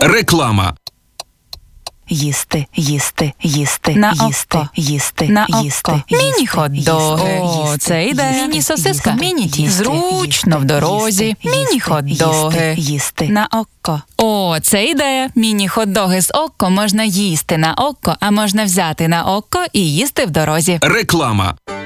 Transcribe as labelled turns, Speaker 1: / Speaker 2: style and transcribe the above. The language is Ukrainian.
Speaker 1: Реклама.
Speaker 2: Їсти, їсти, їсти,
Speaker 3: На
Speaker 2: їсти,
Speaker 3: око.
Speaker 2: їсти,
Speaker 3: На
Speaker 2: їсти,
Speaker 3: око.
Speaker 2: їсти,
Speaker 3: Міні-хот-доги.
Speaker 2: їсти,
Speaker 3: О, це ідея.
Speaker 2: їсти,
Speaker 3: Міні-сосиска.
Speaker 2: їсти,
Speaker 3: Міні-тісто.
Speaker 2: їсти,
Speaker 3: Зручно в дорозі.
Speaker 2: їсти,
Speaker 3: Міні-хот-доги.
Speaker 2: їсти.
Speaker 3: На око. О, це ідея. Міні-хот-доги з око можна їсти на око, а можна взяти на око і їсти в дорозі.
Speaker 1: Реклама.